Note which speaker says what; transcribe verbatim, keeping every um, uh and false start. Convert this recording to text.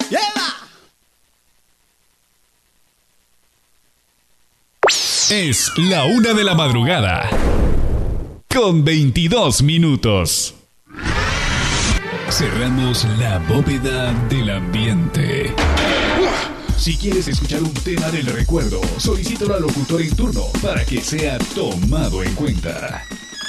Speaker 1: Es la una de la madrugada, con veintidós minutos. Cerramos la bóveda del ambiente. Si quieres escuchar un tema del recuerdo, solicítalo al locutor en turno para que sea tomado en cuenta.